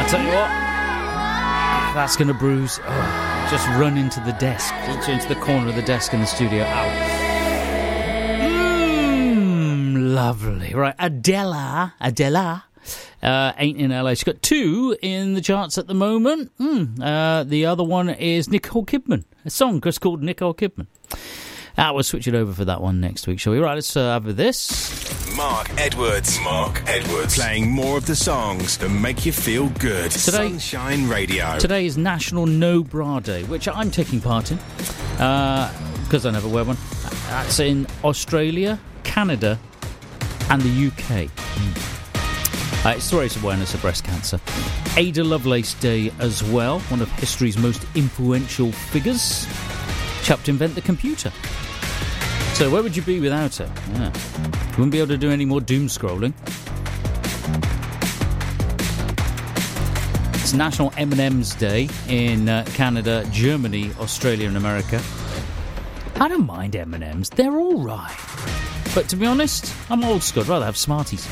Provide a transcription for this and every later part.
I tell you what, that's going to bruise. Oh, just run into the desk, into the corner of the desk in the studio. Ow. Lovely. Right, Adela, ain't in LA. She's got 2 in the charts at the moment. The other one is Nicole Kidman. A song just called Nicole Kidman. We'll switch it over for that one next week, shall we? Right, let's have this. Mark Edwards. Playing more of the songs that make you feel good. Today, Sunshine Radio. Today is National No Bra Day, which I'm taking part in, because I never wear one. That's in Australia, Canada, and the UK. It's to raise awareness of breast cancer. Ada Lovelace Day as well, one of history's most influential figures. She helped invent the computer. So where would you be without her? Yeah. You wouldn't be able to do any more doom scrolling. It's National M&M's Day in Canada, Germany, Australia and America. I don't mind M&M's. They're all right. But to be honest, I'm old school. I'd rather have Smarties.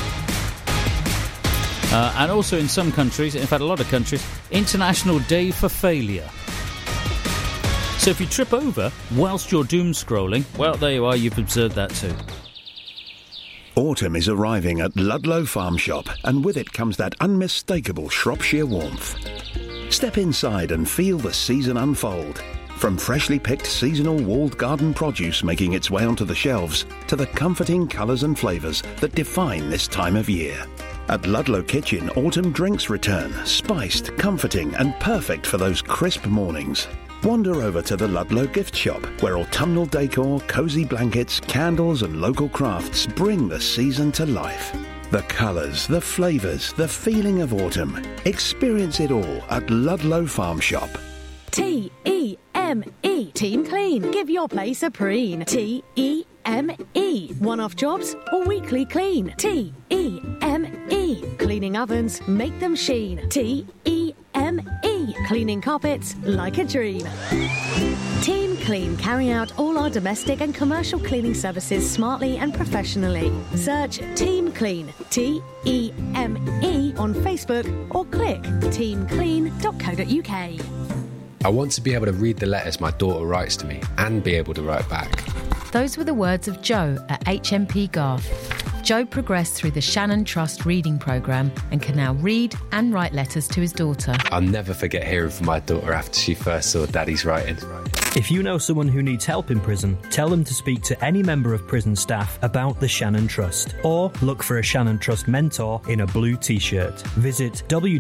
And also in some countries, in fact a lot of countries, International Day for Failure. So if you trip over whilst you're doom scrolling, well, there you are, you've observed that too. Autumn is arriving at Ludlow Farm Shop, and with it comes that unmistakable Shropshire warmth. Step inside and feel the season unfold. From freshly picked seasonal walled garden produce making its way onto the shelves, to the comforting colours and flavours that define this time of year. At Ludlow Kitchen, autumn drinks return, spiced, comforting and perfect for those crisp mornings. Wander over to the Ludlow gift shop, where autumnal decor, cosy blankets, candles and local crafts bring the season to life. The colours, the flavours, the feeling of autumn. Experience it all at Ludlow Farm Shop. T-E-M-E. Team Clean. Give your place a preen. T-E-M-E. One-off jobs or weekly clean. T-E-M-E. Cleaning ovens, make them sheen. T-E-M-E. Cleaning carpets like a dream. Team Clean carry out all our domestic and commercial cleaning services smartly and professionally. Search Team Clean, T-E-M-E, on Facebook or click teamclean.co.uk. I want to be able to read the letters my daughter writes to me and be able to write back. Those were the words of Joe at HMP Garth. Joe progressed through the Shannon Trust reading programme and can now read and write letters to his daughter. I'll never forget hearing from my daughter after she first saw Daddy's writing. If you know someone who needs help in prison, tell them to speak to any member of prison staff about the Shannon Trust, or look for a Shannon Trust mentor in a blue t-shirt. Visit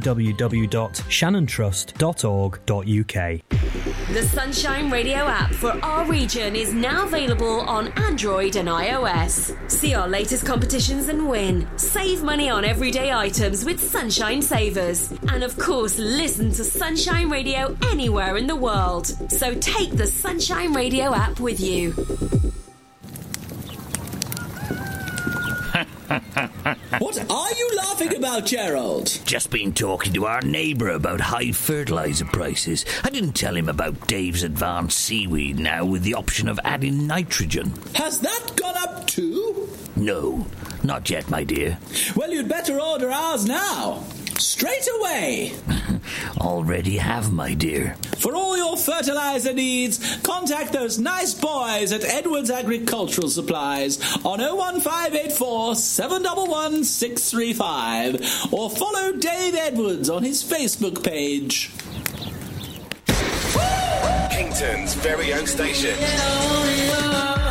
www.shannontrust.org.uk. The Sunshine Radio app for our region is now available on Android and iOS. See our latest competitions and win. Save money on everyday items with Sunshine Savers. And of course, listen to Sunshine Radio anywhere in the world. So take the Sunshine Radio app with you. What are you laughing about, Gerald? Just been talking to our neighbour about high fertiliser prices. I didn't tell him about Dave's Advanced Seaweed now with the option of adding nitrogen. Has that gone up too? No, not yet, my dear. Well, you'd better order ours now. Straight away. Already have, my dear. For all your fertiliser needs, contact those nice boys at Edwards Agricultural Supplies on 01584 711 635 or follow Dave Edwards on his Facebook page. Kington's very own station.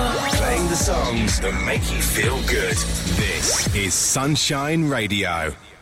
Playing the songs that make you feel good. This is Sunshine Radio.